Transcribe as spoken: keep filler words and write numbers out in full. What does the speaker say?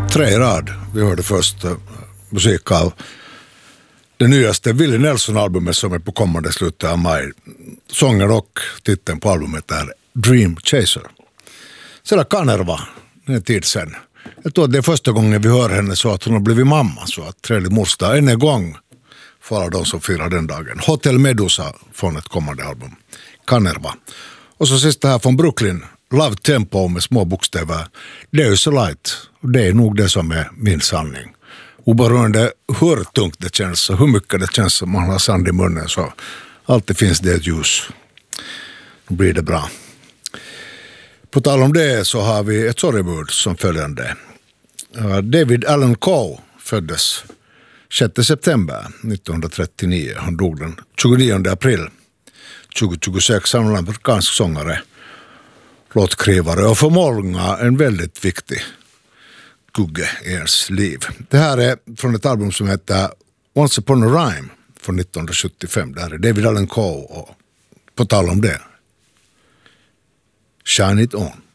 Tre i rad. Vi hörde först uh, musik av det nyaste Willie Nelson-albumet som är på kommande slutet av maj. Sången och titeln på albumet är Dream Chaser. Sedan Kanerva, det är en tid sen. Jag tror att det är första gången vi hör henne så att hon har blivit mamma. Så att trevlig morsdag än en gång för alla de som firar den dagen. Hotel Medusa från ett kommande album. Kanerva. Och så sista här från Brooklyn. Love Tempo med små bokstäver. There's a light. Och det är nog det som är min sanning. Oberoende hur tungt det känns och hur mycket det känns som man har sand i munnen så alltid finns det ett ljus. Då blir det bra. På tal om det så har vi ett sorgebud som följande. David Allan Coe föddes sjätte september nittonhundratrettionio. Han dog den tjugonionde april tjugohundratjugosex. Han var en amerikansk sångare, låtskrivare och för många en väldigt viktig kugge i ens liv. Det här är från ett album som heter Once upon a Rhyme från nittonhundrasjuttiofem. Det här är David Allan Coe och på tal om det, Shine It On.